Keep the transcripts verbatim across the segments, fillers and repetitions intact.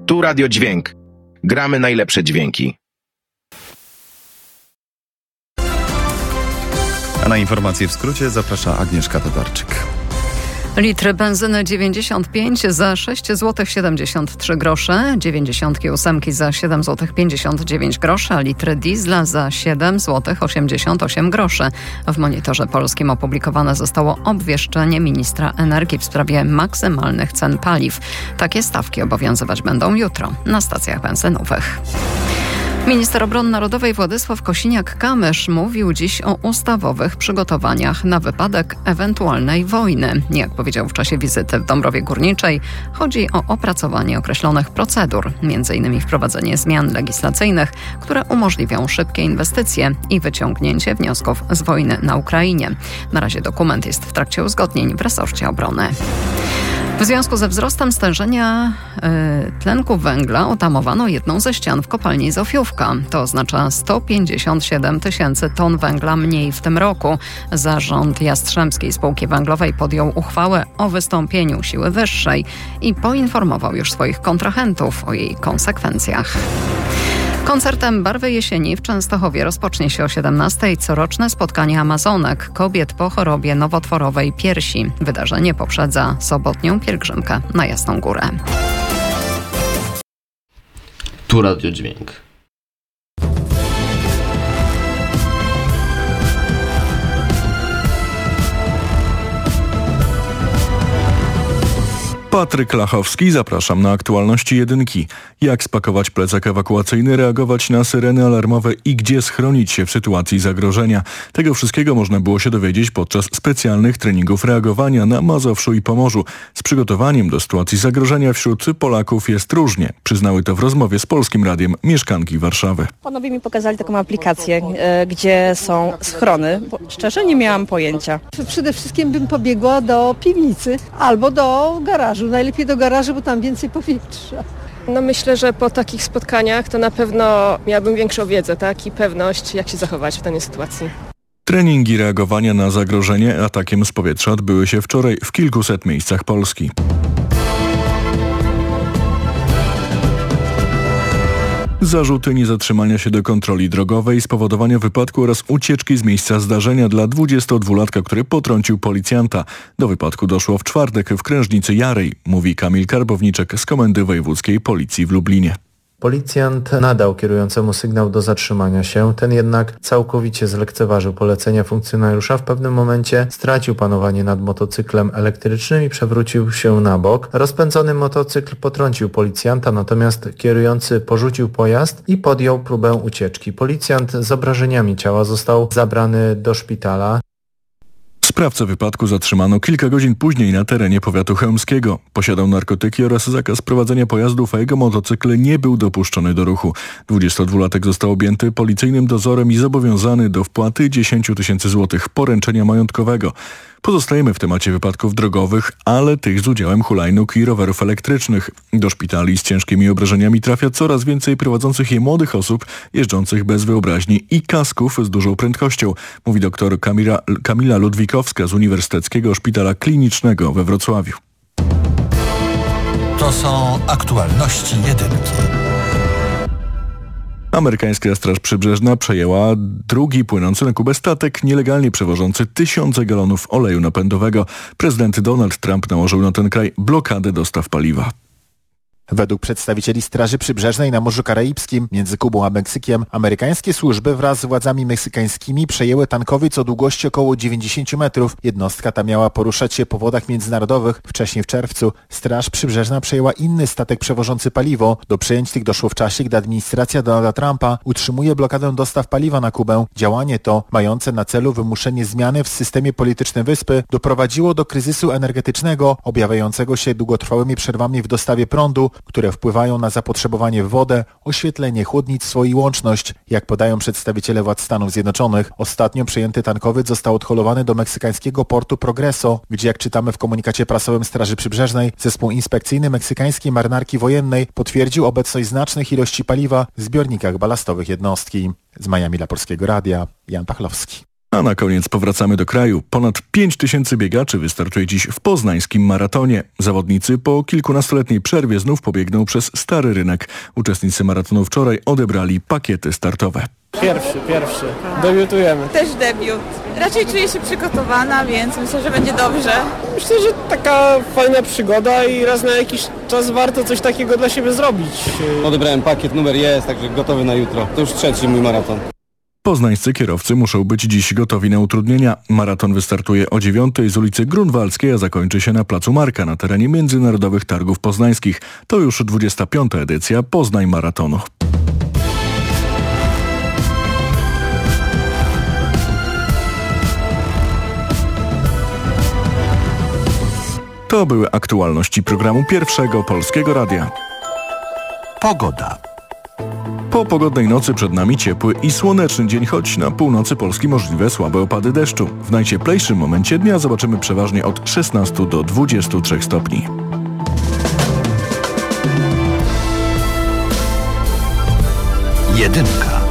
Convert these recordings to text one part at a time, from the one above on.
Tu Radio Dźwięk. Gramy najlepsze dźwięki. A na informacje w skrócie zaprasza Agnieszka Tatarczyk. Litr benzyny dziewięćdziesiąt pięć za sześć złotych siedemdziesiąt trzy grosze, dziewięćdziesiątki ósemki za siedem złotych pięćdziesiąt dziewięć groszy, a litr diesla za siedem złotych osiemdziesiąt osiem groszy. W Monitorze Polskim opublikowane zostało obwieszczenie ministra energii w sprawie maksymalnych cen paliw. Takie stawki obowiązywać będą jutro na stacjach benzynowych. Minister Obrony Narodowej Władysław Kosiniak-Kamysz mówił dziś o ustawowych przygotowaniach na wypadek ewentualnej wojny. Jak powiedział w czasie wizyty w Dąbrowie Górniczej, chodzi o opracowanie określonych procedur, między innymi wprowadzenie zmian legislacyjnych, które umożliwią szybkie inwestycje i wyciągnięcie wniosków z wojny na Ukrainie. Na razie dokument jest w trakcie uzgodnień w resorcie obrony. W związku ze wzrostem stężenia y, tlenku węgla utamowano jedną ze ścian w kopalni Zofiówka. To oznacza sto pięćdziesiąt siedem tysięcy ton węgla mniej w tym roku. Zarząd Jastrzębskiej Spółki Węglowej podjął uchwałę o wystąpieniu siły wyższej i poinformował już swoich kontrahentów o jej konsekwencjach. Koncertem Barwy Jesieni w Częstochowie rozpocznie się o siedemnastej coroczne spotkanie Amazonek, kobiet po chorobie nowotworowej piersi. Wydarzenie poprzedza sobotnią pielgrzymkę na Jasną Górę. Tu Radio Dźwięk. Patryk Lachowski, zapraszam na aktualności jedynki. Jak spakować plecak ewakuacyjny, reagować na syreny alarmowe i gdzie schronić się w sytuacji zagrożenia. Tego wszystkiego można było się dowiedzieć podczas specjalnych treningów reagowania na Mazowszu i Pomorzu. Z przygotowaniem do sytuacji zagrożenia wśród Polaków jest różnie. Przyznały to w rozmowie z Polskim Radiem mieszkanki Warszawy. Panowie mi pokazali taką aplikację, e, gdzie są schrony. Bo szczerze nie miałam pojęcia. Przede wszystkim bym pobiegła do piwnicy albo do garażu. Najlepiej do garażu, bo tam więcej powietrza. No myślę, że po takich spotkaniach to na pewno miałabym większą wiedzę, tak, i pewność, jak się zachować w danej sytuacji. Treningi reagowania na zagrożenie atakiem z powietrza odbyły się wczoraj w kilkuset miejscach Polski. Zarzuty niezatrzymania się do kontroli drogowej, spowodowania wypadku oraz ucieczki z miejsca zdarzenia dla dwudziestodwulatka, który potrącił policjanta. Do wypadku doszło w czwartek w Krężnicy Jarej, mówi Kamil Karbowniczek z Komendy Wojewódzkiej Policji w Lublinie. Policjant nadał kierującemu sygnał do zatrzymania się, ten jednak całkowicie zlekceważył polecenia funkcjonariusza. W pewnym momencie stracił panowanie nad motocyklem elektrycznym i przewrócił się na bok. Rozpędzony motocykl potrącił policjanta, natomiast kierujący porzucił pojazd i podjął próbę ucieczki. Policjant z obrażeniami ciała został zabrany do szpitala. Sprawcę wypadku zatrzymano kilka godzin później na terenie powiatu chełmskiego. Posiadał narkotyki oraz zakaz prowadzenia pojazdów, a jego motocykl nie był dopuszczony do ruchu. dwudziestodwulatek został objęty policyjnym dozorem i zobowiązany do wpłaty dziesięć tysięcy złotych poręczenia majątkowego. Pozostajemy w temacie wypadków drogowych, ale tych z udziałem hulajnóg i rowerów elektrycznych. Do szpitali z ciężkimi obrażeniami trafia coraz więcej prowadzących je młodych osób jeżdżących bez wyobraźni i kasków z dużą prędkością, mówi doktor Kamila, Kamila Ludwikowska z Uniwersyteckiego Szpitala Klinicznego we Wrocławiu. To są aktualności jedynki. Amerykańska Straż Przybrzeżna przejęła drugi płynący na Kubę statek nielegalnie przewożący tysiące galonów oleju napędowego. Prezydent Donald Trump nałożył na ten kraj blokadę dostaw paliwa. Według przedstawicieli Straży Przybrzeżnej na Morzu Karaibskim między Kubą a Meksykiem amerykańskie służby wraz z władzami meksykańskimi przejęły tankowiec o długości około dziewięćdziesiąt metrów. Jednostka ta miała poruszać się po wodach międzynarodowych. Wcześniej w czerwcu Straż Przybrzeżna przejęła inny statek przewożący paliwo. Do przejęć tych doszło w czasie, gdy administracja Donalda Trumpa utrzymuje blokadę dostaw paliwa na Kubę. Działanie to, mające na celu wymuszenie zmiany w systemie politycznym wyspy, doprowadziło do kryzysu energetycznego objawiającego się długotrwałymi przerwami w dostawie prądu, które wpływają na zapotrzebowanie w wodę, oświetlenie, chłodnictwo i łączność. Jak podają przedstawiciele władz Stanów Zjednoczonych, ostatnio przejęty tankowiec został odholowany do meksykańskiego portu Progreso, gdzie, jak czytamy w komunikacie prasowym Straży Przybrzeżnej, zespół inspekcyjny meksykańskiej marynarki wojennej potwierdził obecność znacznych ilości paliwa w zbiornikach balastowych jednostki. Z Miami dla Polskiego Radia, Jan Pachlowski. A na koniec powracamy do kraju. Ponad pięć tysięcy biegaczy wystartuje dziś w poznańskim maratonie. Zawodnicy po kilkunastoletniej przerwie znów pobiegną przez Stary Rynek. Uczestnicy maratonu wczoraj odebrali pakiety startowe. Pierwszy, pierwszy. Debiutujemy. Też debiut. Raczej czuję się przygotowana, więc myślę, że będzie dobrze. Myślę, że taka fajna przygoda i raz na jakiś czas warto coś takiego dla siebie zrobić. Odebrałem pakiet, numer jest, także gotowy na jutro. To już trzeci mój maraton. Poznańscy kierowcy muszą być dziś gotowi na utrudnienia. Maraton wystartuje o dziewiątej z ulicy Grunwaldzkiej, a zakończy się na Placu Marka na terenie Międzynarodowych Targów Poznańskich. To już dwudziesta piąta edycja Poznań Maratonu. To były aktualności programu Pierwszego Polskiego Radia. Pogoda. Po pogodnej nocy przed nami ciepły i słoneczny dzień, choć na północy Polski możliwe słabe opady deszczu. W najcieplejszym momencie dnia zobaczymy przeważnie od szesnastu do dwudziestu trzech stopni. Jedynka.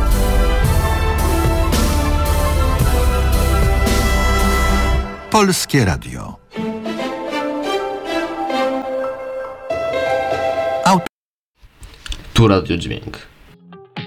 Polskie Radio. Tu Radio Dźwięk.